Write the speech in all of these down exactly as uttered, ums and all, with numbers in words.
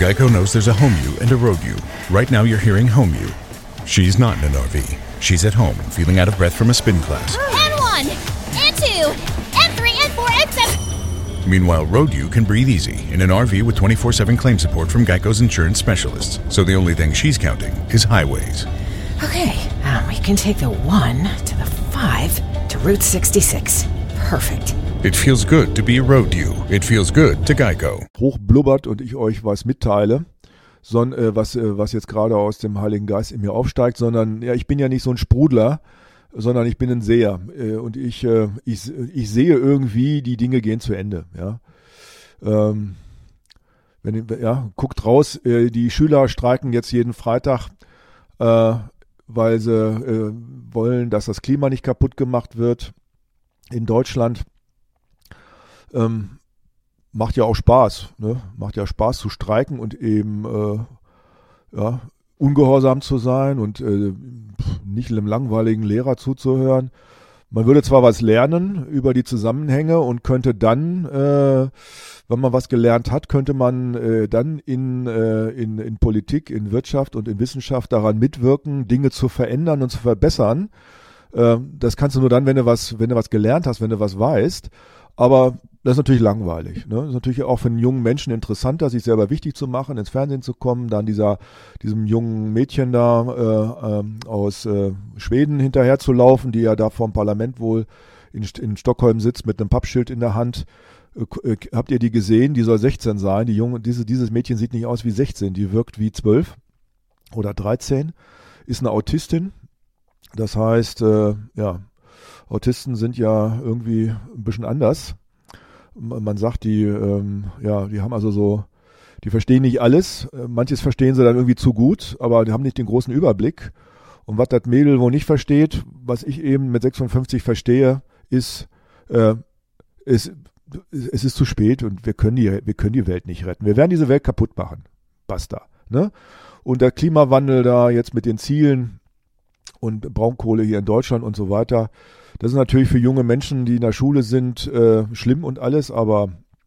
Geico knows there's a home you and a road you. Right now you're hearing home you. She's not in an R V. She's at home, feeling out of breath from a spin class. And one, and two, and three, and four, and seven. Meanwhile, road you can breathe easy in an R V with twenty-four seven claim support from Geico's insurance specialists. So the only thing she's counting is highways. Okay, um, we can take the one to the five to Route sixty-six. Perfect. It feels good to be a road you. It feels good to Geico. Hochblubbert und ich euch was mitteile, son, äh, was, äh, was jetzt gerade aus dem Heiligen Geist in mir aufsteigt, sondern ja, ich bin ja nicht so ein Sprudler, sondern ich bin ein Seher. Äh, und ich, äh, ich, ich sehe irgendwie, die Dinge gehen zu Ende. Ja, ähm, wenn, ja guckt raus, äh, die Schüler streiken jetzt jeden Freitag, äh, weil sie äh, wollen, dass das Klima nicht kaputt gemacht wird in Deutschland. Ähm, macht ja auch Spaß, ne? Macht ja Spaß zu streiken und eben äh, ja, ungehorsam zu sein und äh, nicht einem langweiligen Lehrer zuzuhören. Man würde zwar was lernen über die Zusammenhänge und könnte dann, äh, wenn man was gelernt hat, könnte man äh, dann in, äh, in, in Politik, in Wirtschaft und in Wissenschaft daran mitwirken, Dinge zu verändern und zu verbessern. Äh, das kannst du nur dann, wenn du was, wenn du was gelernt hast, wenn du was weißt. Aber das ist natürlich langweilig. Ne? Das ist natürlich auch für einen jungen Menschen interessanter, sich selber wichtig zu machen, ins Fernsehen zu kommen, dann dieser, diesem jungen Mädchen da äh, äh, aus äh, Schweden hinterher zu laufen, die ja da vorm Parlament wohl in, in Stockholm sitzt mit einem Pappschild in der Hand. Äh, habt ihr die gesehen? Die soll sechzehn sein. Die junge, diese, dieses Mädchen sieht nicht aus wie sechzehn, die wirkt wie zwölf oder dreizehn, ist eine Autistin. Das heißt, äh, ja, Autisten sind ja irgendwie ein bisschen anders. Man sagt, die, ähm, ja, die haben also so, die verstehen nicht alles. Manches verstehen sie dann irgendwie zu gut, aber die haben nicht den großen Überblick. Und was das Mädel wohl nicht versteht, was ich eben mit sechsundfünfzig verstehe, ist, äh, ist, es ist zu spät und wir können die, wir können die Welt nicht retten. Wir werden diese Welt kaputt machen. Basta. Ne? Und der Klimawandel da jetzt mit den Zielen und Braunkohle hier in Deutschland und so weiter, das ist natürlich für junge Menschen, die in der Schule sind, äh, schlimm und alles, aber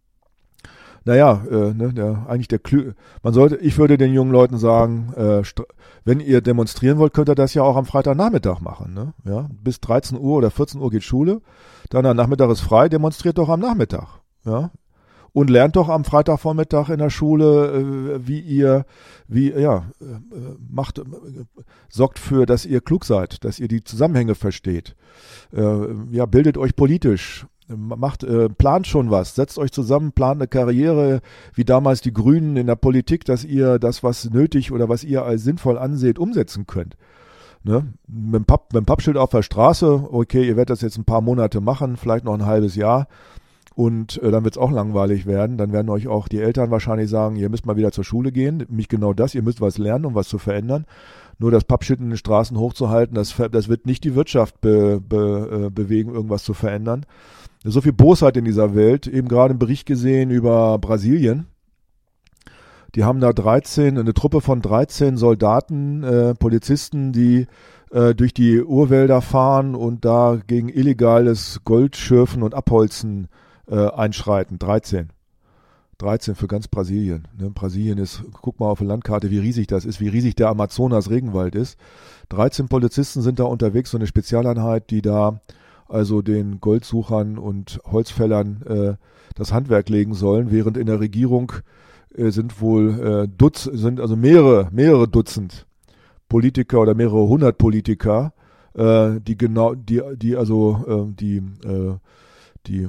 naja, äh, ne, der, eigentlich der Klü man sollte, ich würde den jungen Leuten sagen, äh, wenn ihr demonstrieren wollt, könnt ihr das ja auch am Freitagnachmittag machen. Ne? Ja? Bis dreizehn Uhr oder vierzehn Uhr geht Schule, dann am Nachmittag ist frei, demonstriert doch am Nachmittag. Ja? Und lernt doch am Freitagvormittag in der Schule, äh, wie ihr, wie, ja, äh, macht, äh, sorgt für, dass ihr klug seid, dass ihr die Zusammenhänge versteht. Äh, ja, bildet euch politisch, macht, äh, plant schon was, setzt euch zusammen, plant eine Karriere, wie damals die Grünen in der Politik, dass ihr das, was nötig oder was ihr als sinnvoll anseht, umsetzen könnt. Ne? Mit dem Papp, mit dem Pappschild auf der Straße, okay, ihr werdet das jetzt ein paar Monate machen, vielleicht noch ein halbes Jahr. Und äh, dann wird es auch langweilich werden. Dann werden euch auch die Eltern wahrscheinlich sagen, ihr müsst mal wieder zur Schule gehen. Nämlich genau das, ihr müsst was lernen, um was zu verändern. Nur das Pappschild in den Straßen hochzuhalten, das, das wird nicht die Wirtschaft be, be, äh, bewegen, irgendwas zu verändern. So viel Bosheit in dieser Welt. Eben gerade einen Bericht gesehen über Brasilien. Die haben da dreizehn, eine Truppe von dreizehn Soldaten, äh, Polizisten, die äh, durch die Urwälder fahren und da gegen illegales Goldschürfen und Abholzen Äh, einschreiten, dreizehn. dreizehn für ganz Brasilien. Ne? Brasilien ist, guck mal auf der Landkarte, wie riesig das ist, wie riesig der Amazonas-Regenwald ist. dreizehn Polizisten sind da unterwegs, so eine Spezialeinheit, die da also den Goldsuchern und Holzfällern äh, das Handwerk legen sollen, während in der Regierung äh, sind wohl äh, Dutz, sind also mehrere, mehrere Dutzend Politiker oder mehrere hundert Politiker, äh, die genau, die, die also äh, die, äh, die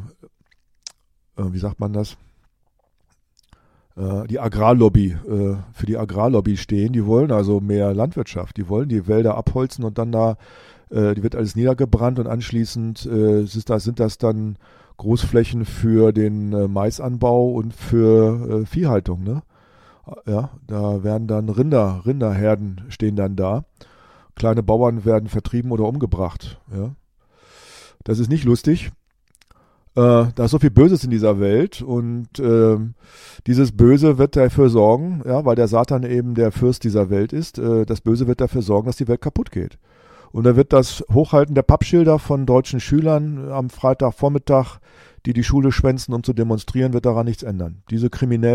wie sagt man das, die Agrarlobby, für die Agrarlobby stehen. Die wollen also mehr Landwirtschaft. Die wollen die Wälder abholzen und dann da, die wird alles niedergebrannt und anschließend sind das, sind das dann Großflächen für den Maisanbau und für Viehhaltung. Ne? Ja, da werden dann Rinder, Rinderherden stehen dann da. Kleine Bauern werden vertrieben oder umgebracht. Ja? Das ist nicht lustig. Äh, da ist so viel Böses in dieser Welt und äh, dieses Böse wird dafür sorgen, ja, weil der Satan eben der Fürst dieser Welt ist, äh, das Böse wird dafür sorgen, dass die Welt kaputt geht. Und da wird das Hochhalten der Pappschilder von deutschen Schülern am Freitagvormittag, die die Schule schwänzen, um zu demonstrieren, wird daran nichts ändern. Diese Kriminellen